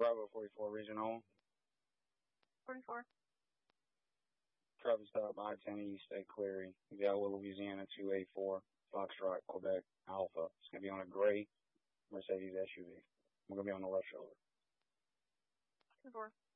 Bravo 44 Regional. 44. Traffic stop I-10 East at Cleary, Galway, Louisiana 284, Foxtrot, Quebec, Alpha. It's going to be on a gray Mercedes SUV. We're going to be on the left shoulder. 4.